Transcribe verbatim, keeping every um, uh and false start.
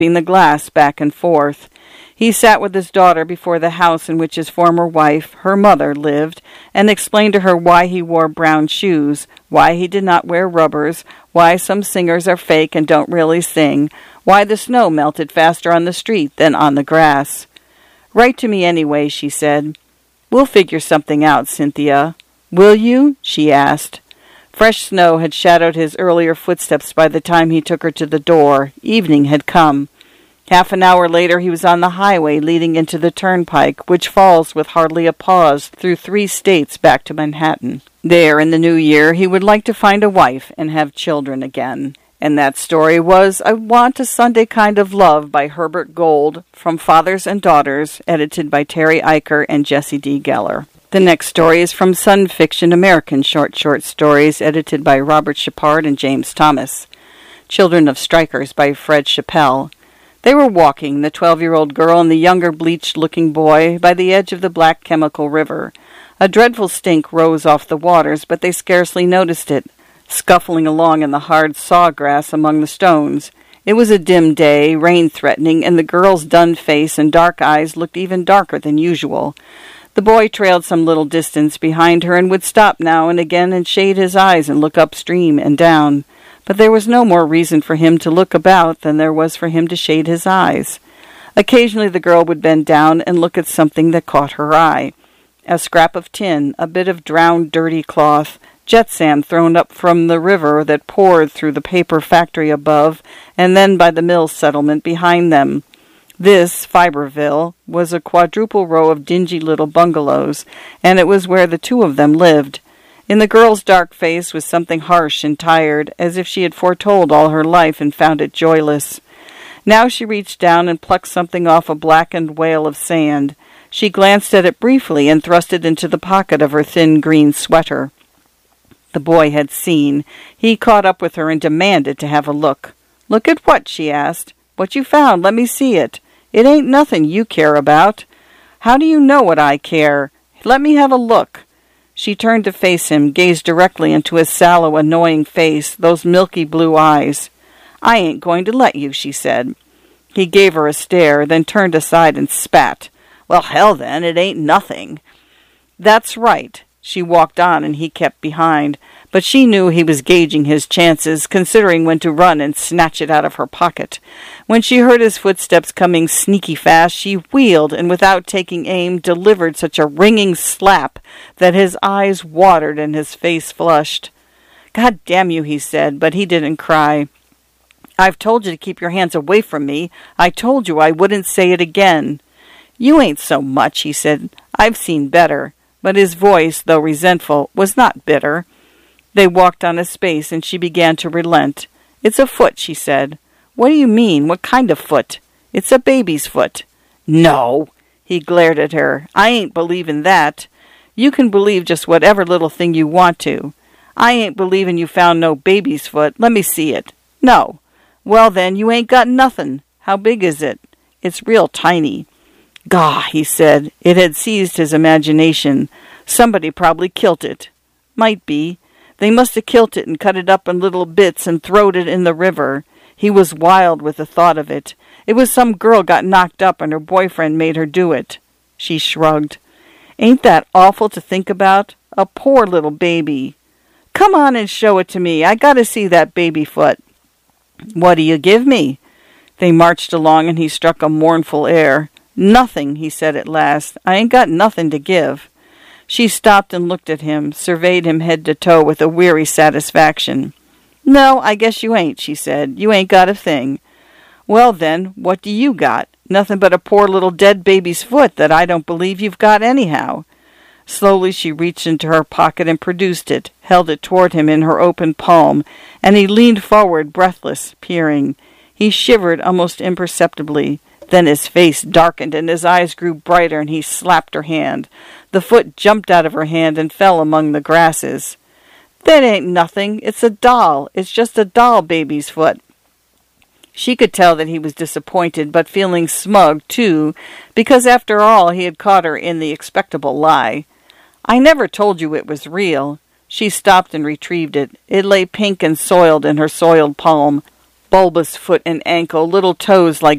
the glass back and forth. He sat with his daughter before the house in which his former wife, her mother, lived, and explained to her why he wore brown shoes, why he did not wear rubbers, why some singers are fake and don't really sing, why the snow melted faster on the street than on the grass. "Write to me anyway," she said. "We'll figure something out, Cynthia." "Will you?" she asked. Fresh snow had shadowed his earlier footsteps by the time he took her to the door. Evening had come. Half an hour later he was on the highway leading into the turnpike, which falls with hardly a pause through three states back to Manhattan. There, in the new year, he would like to find a wife and have children again. And that story was I Want a Sunday Kind of Love by Herbert Gold, from Fathers and Daughters, edited by Terry Eicher and Jesse D. Geller. The next story is from Sun Fiction American Short Short Stories, edited by Robert Shepard and James Thomas. Children of Strikers by Fred Chappell. They were walking, the twelve-year-old girl and the younger bleached-looking boy, by the edge of the black chemical river. A dreadful stink rose off the waters, but they scarcely noticed it, scuffling along in the hard sawgrass among the stones. It was a dim day, rain threatening, and the girl's dun face and dark eyes looked even darker than usual. The boy trailed some little distance behind her and would stop now and again and shade his eyes and look upstream and down. But there was no more reason for him to look about than there was for him to shade his eyes. Occasionally the girl would bend down and look at something that caught her eye. A scrap of tin, a bit of drowned dirty cloth, jet sand thrown up from the river that poured through the paper factory above and then by the mill settlement behind them. This, Fiberville, was a quadruple row of dingy little bungalows, and it was where the two of them lived. In the girl's dark face was something harsh and tired, as if she had foretold all her life and found it joyless. Now she reached down and plucked something off a blackened whale of sand. She glanced at it briefly and thrust it into the pocket of her thin green sweater. The boy had seen. He caught up with her and demanded to have a look. "Look at what?" she asked. "What you found? Let me see it. It ain't nothing you care about." "How do you know what I care? Let me have a look." She turned to face him, gazed directly into his sallow, annoying face, those milky blue eyes. "I ain't going to let you," she said. He gave her a stare, then turned aside and spat. "Well, hell then, it ain't nothing." "That's right." She walked on and he kept behind, but she knew he was gauging his chances, considering when to run and snatch it out of her pocket. When she heard his footsteps coming sneaky fast, she wheeled and without taking aim delivered such a ringing slap that his eyes watered and his face flushed. "God damn you," he said, but he didn't cry. "I've told you to keep your hands away from me. I told you I wouldn't say it again." "You ain't so much," he said. "I've seen better." But his voice, though resentful, was not bitter. They walked on a space, and she began to relent. "It's a foot," she said. "What do you mean? What kind of foot?" "It's a baby's foot." "No!" He glared at her. "I ain't believin' that. You can believe just whatever little thing you want to. I ain't believin' you found no baby's foot. Let me see it." "No." "Well, then, you ain't got nothin'. How big is it?" "It's real tiny." "Gah," he said. It had seized his imagination. Somebody probably kilt it. "Might be. They must have kilt it and cut it up in little bits and throwed it in the river." He was wild with the thought of it. It was some girl got knocked up and her boyfriend made her do it. She shrugged. "Ain't that awful to think about? A poor little baby." "Come on and show it to me. I gotta see that baby foot." "What do you give me?" They marched along and he struck a mournful air. "Nothing," he said at last. "I ain't got nothing to give." She stopped and looked at him, surveyed him head to toe with a weary satisfaction. "No, I guess you ain't," she said. "You ain't got a thing." "Well, then, what do you got? Nothing but a poor little dead baby's foot that I don't believe you've got anyhow." Slowly she reached into her pocket and produced it, held it toward him in her open palm, and he leaned forward, breathless, peering. He shivered almost imperceptibly. Then his face darkened and his eyes grew brighter and he slapped her hand. The foot jumped out of her hand and fell among the grasses. "That ain't nothing. It's a doll. It's just a doll baby's foot." She could tell that he was disappointed, but feeling smug, too, because after all he had caught her in the expectable lie. "I never told you it was real." She stopped and retrieved it. It lay pink and soiled in her soiled palm. bulbous foot and ankle, little toes like